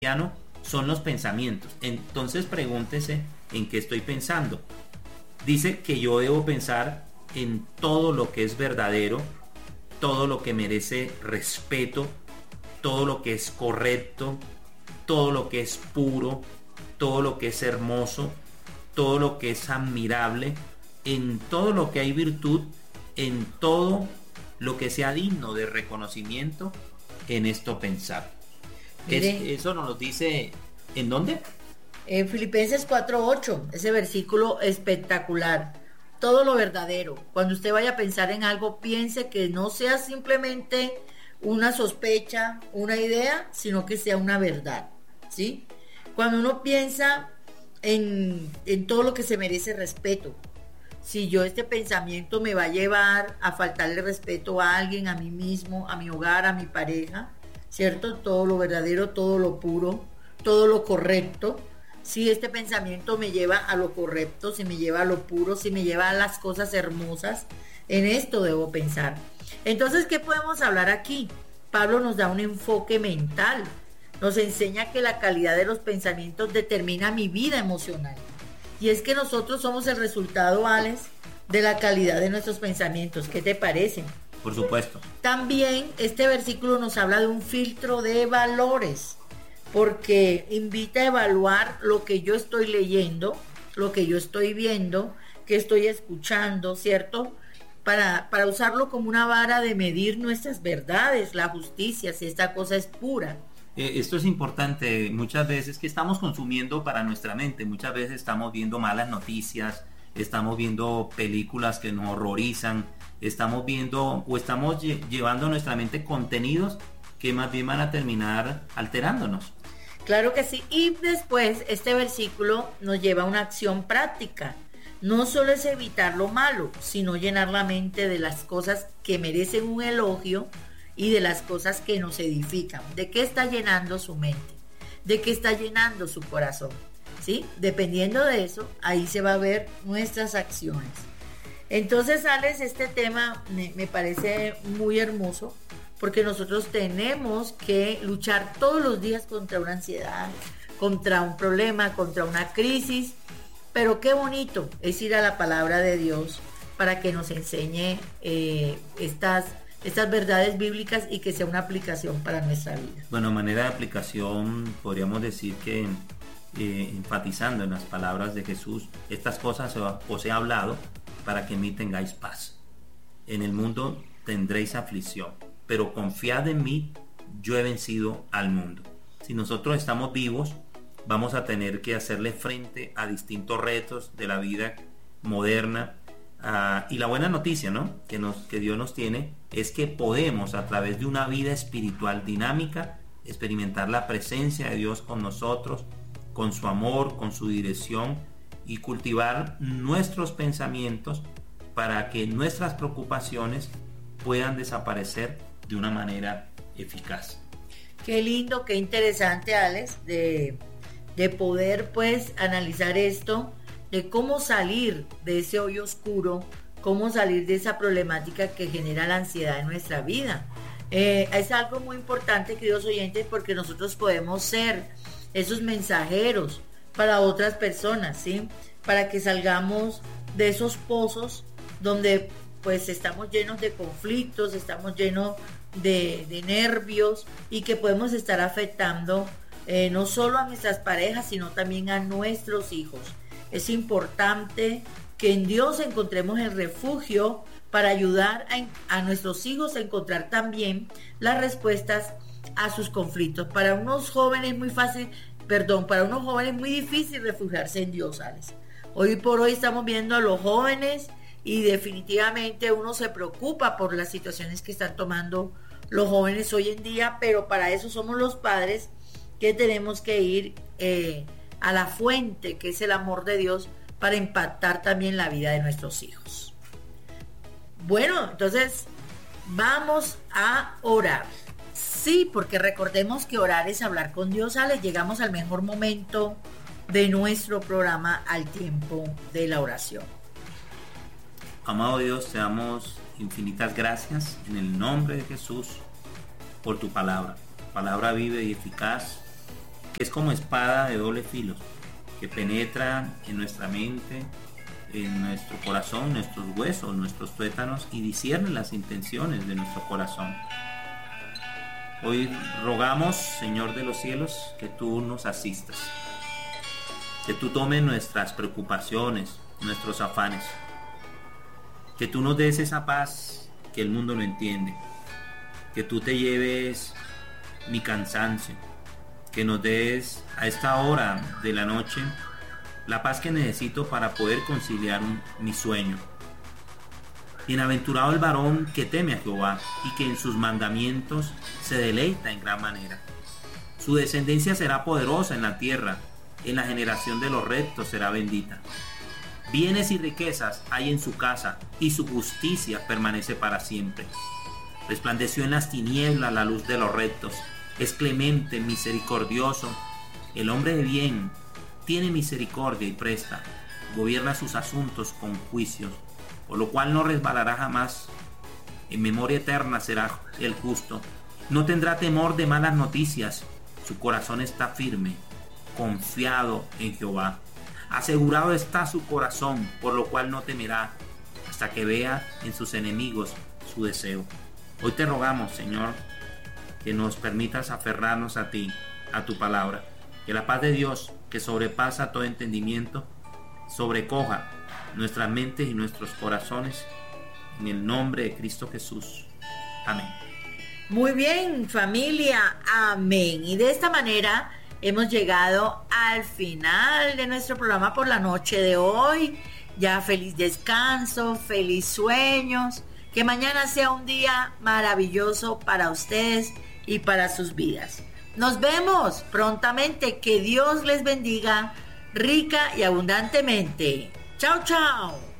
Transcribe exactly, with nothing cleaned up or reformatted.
son los pensamientos. Entonces pregúntese en qué estoy pensando. Dice que yo debo pensar en todo lo que es verdadero, todo lo que merece respeto, todo lo que es correcto, todo lo que es puro, todo lo que es hermoso, todo lo que es admirable, en todo lo que hay virtud, en todo lo que sea digno de reconocimiento, en esto pensar. Es, eso nos lo dice, ¿en dónde? En Filipenses cuatro ocho, ese versículo espectacular. Todo lo verdadero. Cuando usted vaya a pensar en algo, piense que no sea simplemente una sospecha, una idea, sino que sea una verdad, ¿sí? Cuando uno piensa en, en todo lo que se merece respeto, si yo este pensamiento me va a llevar a faltarle respeto a alguien, a mí mismo, a mi hogar, a mi pareja, ¿cierto? Todo lo verdadero, todo lo puro, todo lo correcto. Si este pensamiento me lleva a lo correcto, si me lleva a lo puro, si me lleva a las cosas hermosas, en esto debo pensar. Entonces, ¿qué podemos hablar aquí? Pablo nos da un enfoque mental, nos enseña que la calidad de los pensamientos determina mi vida emocional. Y es que nosotros somos el resultado, Alex, de la calidad de nuestros pensamientos. ¿Qué te parece? Por supuesto. También este versículo nos habla de un filtro de valores, porque invita a evaluar lo que yo estoy leyendo, lo que yo estoy viendo, que estoy escuchando, ¿cierto? Para, para usarlo como una vara de medir nuestras verdades, la justicia, si esta cosa es pura. Eh, esto es importante, muchas veces que estamos consumiendo para nuestra mente, muchas veces estamos viendo malas noticias, estamos viendo películas que nos horrorizan, estamos viendo o estamos lle- llevando a nuestra mente contenidos que más bien van a terminar alterándonos. Claro que sí, y después este versículo nos lleva a una acción práctica. No solo es evitar lo malo, sino llenar la mente de las cosas que merecen un elogio y de las cosas que nos edifican. ¿De qué está llenando su mente? ¿De qué está llenando su corazón? ¿Sí? Dependiendo de eso, ahí se va a ver nuestras acciones. Entonces, Alex, este tema me, me parece muy hermoso, porque nosotros tenemos que luchar todos los días contra una ansiedad, contra un problema, contra una crisis, pero qué bonito es ir a la palabra de Dios para que nos enseñe eh, estas, estas verdades bíblicas y que sea una aplicación para nuestra vida. Bueno, de manera de aplicación podríamos decir que eh, enfatizando en las palabras de Jesús, estas cosas os he hablado para que en mí tengáis paz. En el mundo tendréis aflicción, pero confiad en mí, yo he vencido al mundo. Si nosotros estamos vivos, vamos a tener que hacerle frente a distintos retos de la vida moderna. Uh, y la buena noticia, ¿no?, que, nos, que Dios nos tiene, es que podemos, a través de una vida espiritual dinámica, experimentar la presencia de Dios con nosotros, con su amor, con su dirección, y cultivar nuestros pensamientos para que nuestras preocupaciones puedan desaparecer de una manera eficaz. Qué lindo, qué interesante, Alex, de, de poder pues analizar esto, de cómo salir de ese hoyo oscuro, cómo salir de esa problemática que genera la ansiedad en nuestra vida. Eh, es algo muy importante, queridos oyentes, porque nosotros podemos ser esos mensajeros para otras personas, ¿sí? Para que salgamos de esos pozos donde pues estamos llenos de conflictos, estamos llenos de, de nervios y que podemos estar afectando eh, no solo a nuestras parejas, sino también a nuestros hijos. Es importante que en Dios encontremos el refugio para ayudar a, a nuestros hijos a encontrar también las respuestas a sus conflictos. Para unos jóvenes muy fácil, perdón, para unos jóvenes muy difícil refugiarse en Dios, Alex. Hoy por hoy estamos viendo a los jóvenes y definitivamente uno se preocupa por las situaciones que están tomando los jóvenes hoy en día, pero para eso somos los padres que tenemos que ir eh, a la fuente, que es el amor de Dios, para impactar también la vida de nuestros hijos. Bueno, entonces vamos a orar. Sí, porque recordemos que orar es hablar con Dios, Alex. Llegamos al mejor momento de nuestro programa, al tiempo de la oración. Amado Dios, te damos infinitas gracias en el nombre de Jesús por tu palabra. Palabra viva y eficaz Es como espada de doble filo, que penetra en nuestra mente, en nuestro corazón, nuestros huesos, nuestros tuétanos, y discierne las intenciones de nuestro corazón. Hoy rogamos, Señor de los cielos, que tú nos asistas, que tú tomes nuestras preocupaciones, nuestros afanes, que tú nos des esa paz que el mundo no entiende, que tú te lleves mi cansancio, que nos des a esta hora de la noche la paz que necesito para poder conciliar un, mi sueño. Bienaventurado el varón que teme a Jehová y que en sus mandamientos se deleita en gran manera. Su descendencia será poderosa en la tierra, en la generación de los rectos será bendita. Bienes y riquezas hay en su casa, y su justicia permanece para siempre. Resplandeció en las tinieblas la luz de los rectos, es clemente, misericordioso. El hombre de bien tiene misericordia y presta, gobierna sus asuntos con juicios, por lo cual no resbalará jamás. En memoria eterna será el justo, no tendrá temor de malas noticias, su corazón está firme, confiado en Jehová. Asegurado está su corazón, por lo cual no temerá, hasta que vea en sus enemigos su deseo. Hoy te rogamos, Señor, que nos permitas aferrarnos a ti, a tu palabra. Que la paz de Dios, que sobrepasa todo entendimiento, sobrecoja nuestras mentes y nuestros corazones, en el nombre de Cristo Jesús. Amén. Muy bien, familia, amén. Y de esta manera hemos llegado al final de nuestro programa por la noche de hoy. Ya feliz descanso, feliz sueños. Que mañana sea un día maravilloso para ustedes y para sus vidas. Nos vemos prontamente. Que Dios les bendiga rica y abundantemente. Chao, chao.